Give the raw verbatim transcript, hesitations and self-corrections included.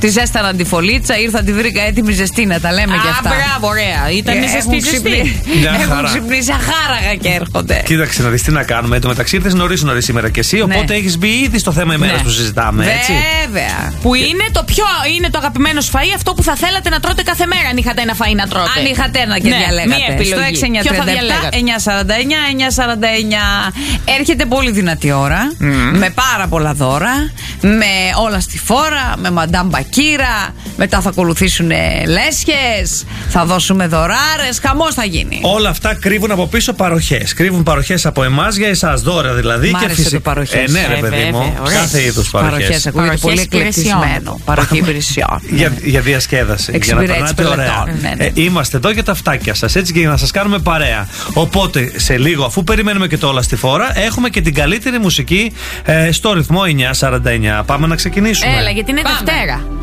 Τη ζέστανα τη φωλίτσα, ήρθα, τη βρήκα έτοιμη ζεστή, να τα λέμε κι αυτά. Α, μπράβο, ωραία. Ήταν ζεστή, ζεστή. Έχουν ξυπνήσει αχάραγα και έρχονται. Κοίταξε να δει τι να κάνουμε. Εν τω μεταξύ ήρθε νωρί νωρί σήμερα κι εσύ, οπότε έχει μπει ήδη στο θέμα ημέρα που συζητάμε, έτσι. Βέβαια. Που είναι το πιο είναι το αγαπημένο σου φαΐ, αυτό που θα θέλατε να τρώτε κάθε μέρα, αν είχατε ένα φαΐ να τρώτε. Αν είχατε ένα και ναι, διαλέγατε. μία επιλογή. Στο έξι εννιά τρία επτά εννιά σαράντα εννιά εννιά σαράντα εννιά. Έρχεται πολύ δυνατή ώρα. Mm. Με πάρα πολλά δώρα. Με όλα στη φόρα. Με Μαντάμ Μπακύρα. Μετά θα ακολουθήσουν λέσχες. Θα δώσουμε δωράρες. Χαμός θα γίνει. Όλα αυτά κρύβουν από πίσω παροχές. Κρύβουν παροχές από εμάς για εσάς. Δώρα δηλαδή. Μ' και άρεσε φυσικά. το παροχές. Ε, ναι, ρε παιδί μου. Κάθε είδους παροχές. Παροχές. Ακούγεται πολύ εκλεκτισμένο. Παροχή υπηρεσιών. Για, για διασκέδαση. Για να περνάτε ωραία. Ναι, ναι. Ε, είμαστε εδώ για τα φτάκια σας, έτσι, και για να σας κάνουμε παρέα. Οπότε σε λίγο, αφού περιμένουμε και το όλα στη φόρα, έχουμε και την καλύτερη μουσική ε, στο ρυθμό εννιά σαράντα εννιά. Πάμε να ξεκινήσουμε. Έλα, γιατί είναι Πάμε. Δευτέρα.